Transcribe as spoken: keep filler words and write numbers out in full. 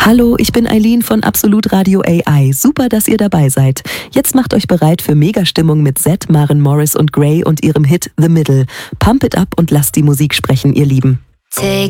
Hallo, ich bin Eileen von Absolut Radio A I. Super, dass ihr dabei seid. Jetzt macht euch bereit für Megastimmung mit Zed, Maren Morris und Grey und ihrem Hit The Middle. Pump it up und lasst die Musik sprechen, ihr Lieben. Take